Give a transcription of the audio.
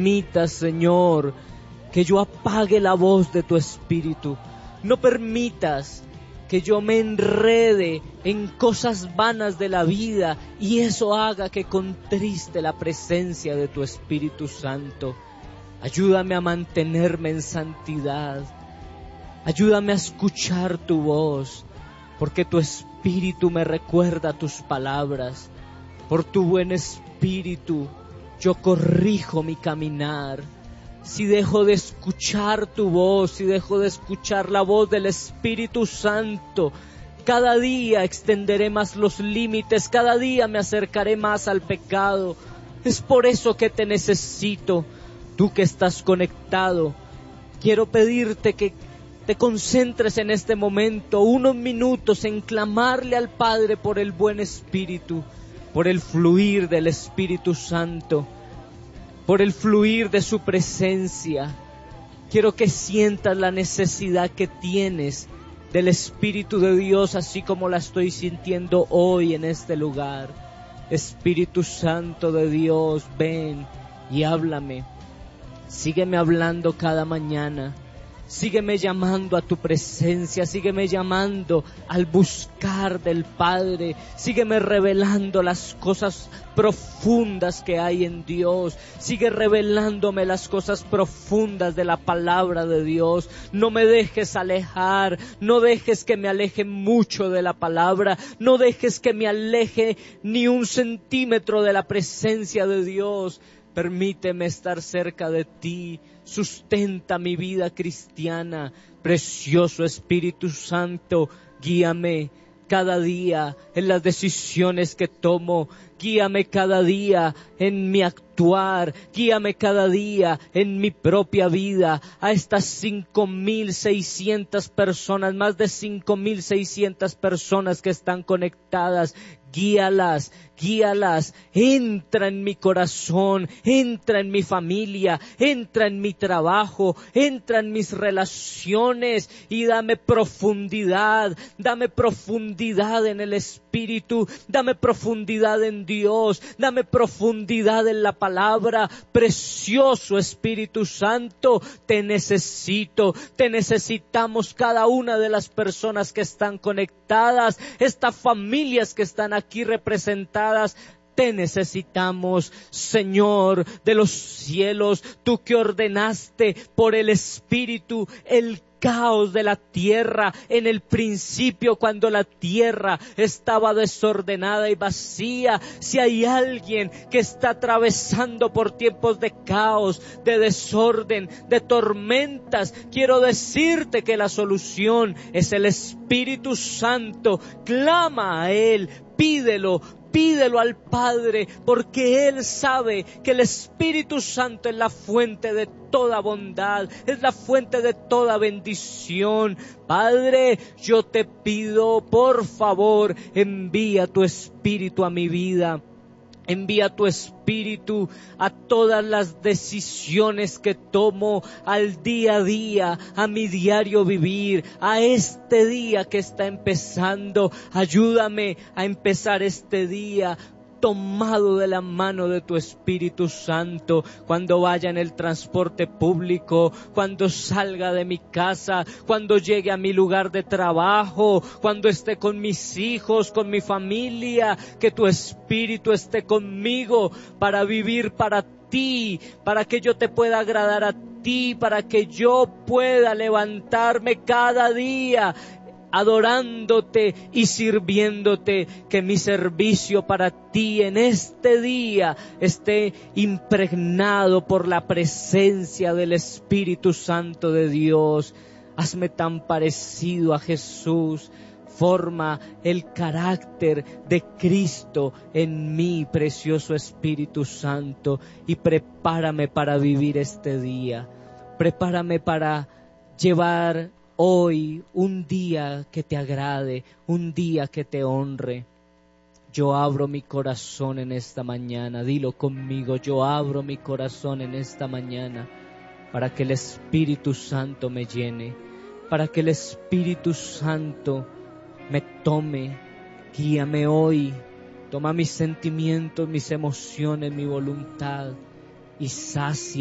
permitas, Señor, que yo apague la voz de tu Espíritu. No permitas que yo me enrede en cosas vanas de la vida y eso haga que contriste la presencia de tu Espíritu Santo. Ayúdame a mantenerme en santidad. Ayúdame a escuchar tu voz, porque tu Espíritu me recuerda tus palabras. Por tu buen Espíritu yo corrijo mi caminar. Si dejo de escuchar tu voz, si dejo de escuchar la voz del Espíritu Santo, cada día extenderé más los límites, cada día me acercaré más al pecado. Es por eso que te necesito. Tú que estás conectado, quiero pedirte que te concentres en este momento, unos minutos en clamarle al Padre por el buen Espíritu, por el fluir del Espíritu Santo, por el fluir de su presencia. Quiero que sientas la necesidad que tienes del Espíritu de Dios, así como la estoy sintiendo hoy en este lugar. Espíritu Santo de Dios, ven y háblame. Sígueme hablando cada mañana. Sígueme llamando a tu presencia, sígueme llamando al buscar del Padre, sígueme revelando las cosas profundas que hay en Dios, sigue revelándome las cosas profundas de la palabra de Dios. No me dejes alejar, no dejes que me aleje mucho de la palabra, no dejes que me aleje ni un centímetro de la presencia de Dios. Permíteme estar cerca de ti, sustenta mi vida cristiana. Precioso Espíritu Santo, guíame cada día en las decisiones que tomo, guíame cada día en mi actuar, guíame cada día en mi propia vida. A estas 5,600 personas, más de 5,600 personas que están conectadas, guíalas, entra en mi corazón, entra en mi familia, entra en mi trabajo, entra en mis relaciones y dame profundidad en el Espíritu, dame profundidad en Dios, dame profundidad en la palabra. Precioso Espíritu Santo, te necesitamos cada una de las personas que están conectadas, estas familias que están aquí representadas. Te necesitamos, Señor de los cielos, tú que ordenaste por el Espíritu el caos de la tierra en el principio, cuando la tierra estaba desordenada y vacía. Si hay alguien que está atravesando por tiempos de caos, de desorden, de tormentas, quiero decirte que la solución es el Espíritu Santo. Clama a Él, pídelo al Padre, porque Él sabe que el Espíritu Santo es la fuente de toda bondad, es la fuente de toda bendición. Padre, yo te pido, por favor, envía tu Espíritu a mi vida. Envía tu Espíritu a todas las decisiones que tomo, al día a día, a mi diario vivir, a este día que está empezando. Ayúdame a empezar este día tomado de la mano de tu Espíritu Santo, cuando vaya en el transporte público, cuando salga de mi casa, cuando llegue a mi lugar de trabajo, cuando esté con mis hijos, con mi familia, que tu Espíritu esté conmigo para vivir para ti, para que yo te pueda agradar a ti, para que yo pueda levantarme cada día adorándote y sirviéndote, que mi servicio para ti en este día esté impregnado por la presencia del Espíritu Santo de Dios. Hazme tan parecido a Jesús. Forma el carácter de Cristo en mí, precioso Espíritu Santo, y prepárame para vivir este día. Prepárame para llevar hoy un día que te agrade, un día que te honre. Yo abro mi corazón en esta mañana, dilo conmigo, yo abro mi corazón en esta mañana para que el Espíritu Santo me llene, para que el Espíritu Santo me tome. Guíame hoy, toma mis sentimientos, mis emociones, mi voluntad y sacia